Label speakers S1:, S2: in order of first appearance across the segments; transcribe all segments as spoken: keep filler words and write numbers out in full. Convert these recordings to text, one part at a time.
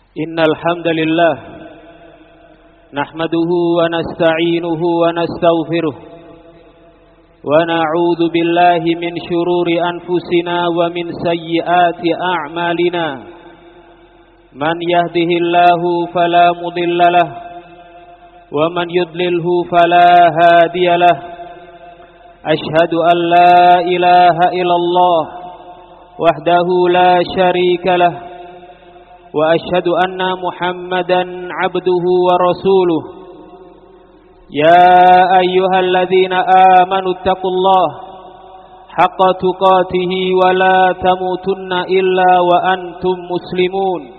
S1: Innal hamdalillah nahmaduhu wa nasta'inuhu wa nastaghfiruh wa na'udzu billahi min shururi anfusina wa min sayyiati a'malina. Man yahdihillahu fala mudilla lahu wa man yudlilhu fala hadiya lahu. Ashhadu an la ilaha illallah wahdahu la syarika lahu wa asyhadu anna Muhammadan abduhu wa rasuluh. Ya ayyuhalladzina amanu taqullaha haqqa tuqatih wa la tamutunna illa wa antum muslimun.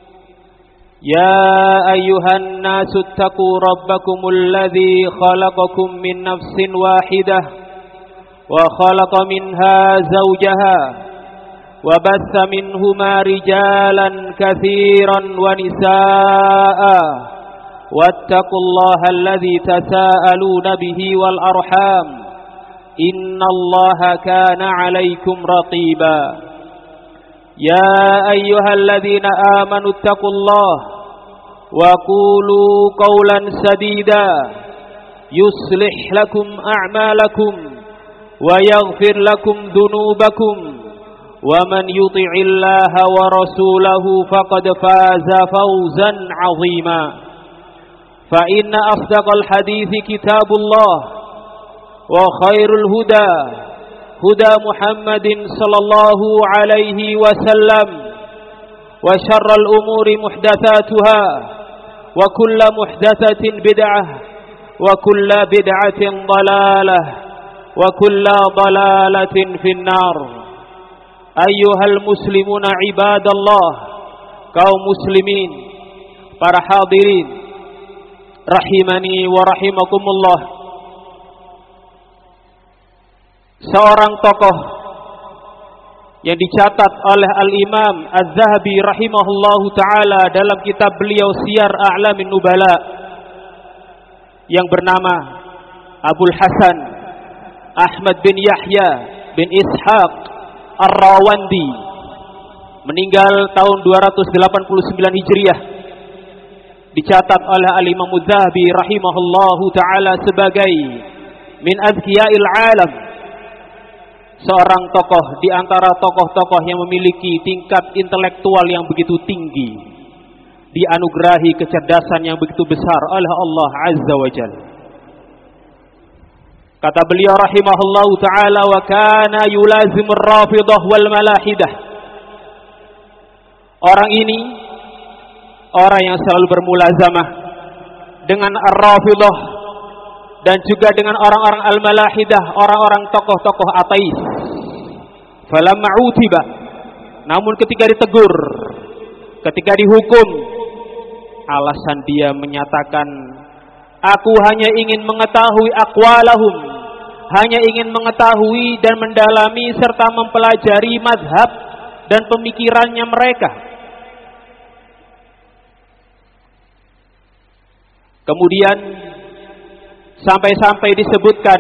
S1: Ya ayyuhan nasu taqu rabbakumul ladzi khalaqakum min nafsin wahidah wa khalaqa minha zawjaha وبث منهما رجالا كثيرا ونساء واتقوا الله الذي تساءلون به والأرحام إن الله كان عليكم رقيبا. يا أيها الذين آمنوا اتقوا الله وقولوا قولا سديدا يصلح لكم أعمالكم ويغفر لكم ذنوبكم ومن يطع الله ورسوله فقد فاز فوزا عظيما. فإن أصدق الحديث كتاب الله وخير الهدى هدى محمد صلى الله عليه وسلم وشر الأمور محدثاتها وكل محدثة بدعة وكل بدعة ضلالة وكل ضلالة في النار. Ayyuhal muslimuna ibadallah, kaum muslimin, para hadirin rahimani wa rahimakumullah. Seorang tokoh yang dicatat oleh Al-Imam Az-Zahabi rahimahullahu ta'ala dalam kitab beliau Siyar A'lamin Nubala yang bernama Abul Hasan Ahmad bin Yahya bin Ishaq Ar-Rawandi, meninggal tahun dua ratus delapan puluh sembilan Hijriah, dicatat oleh Al-Imam Az-Zahabi rahimahullahu ta'ala sebagai min azkiya'il alam, seorang tokoh di antara tokoh-tokoh yang memiliki tingkat intelektual yang begitu tinggi, dianugerahi kecerdasan yang begitu besar oleh Allah Azza wa Jalla. Kata beliau rahimahullahu ta'ala, wa kana yulazimur rafidah wal malahidah. Orang ini orang yang selalu bermulazamah dengan ar-rafidah dan juga dengan orang-orang al-malahidah, orang-orang tokoh-tokoh ateis. Falamma utiba, namun ketika ditegur, ketika dihukum, alasan dia menyatakan, aku hanya ingin mengetahui aqwalahum, hanya ingin mengetahui dan mendalami serta mempelajari mazhab dan pemikirannya mereka. Kemudian sampai-sampai disebutkan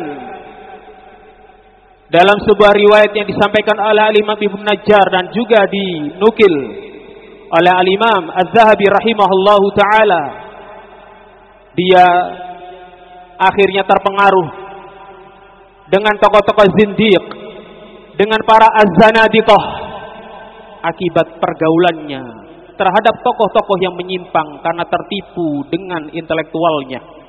S1: dalam sebuah riwayat yang disampaikan oleh Al-Imam Ibnu Najjar dan juga dinukil oleh Al-Imam Az-Zahabi rahimahullahu ta'ala, dia akhirnya terpengaruh dengan tokoh-tokoh zindiq, dengan para az-zanadiqah, akibat pergaulannya terhadap tokoh-tokoh yang menyimpang karena tertipu dengan intelektualnya.